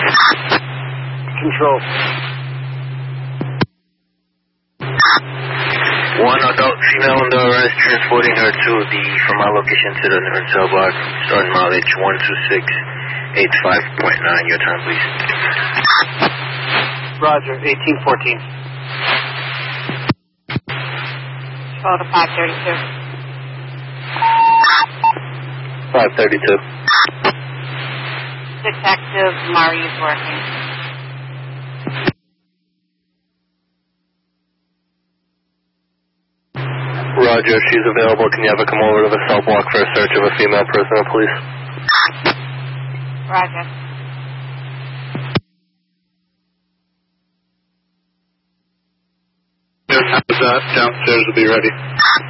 Control. One adult female under arrest, transporting her to from my location to the North Cell Block, starting mileage 12685.9. Your time, please. Roger, 1814. Control to 532. 532. Detective Murray is working. Roger, if she's available, can you have her come over to the cell block for a search of a female prisoner, please? Roger. Downstairs will be ready.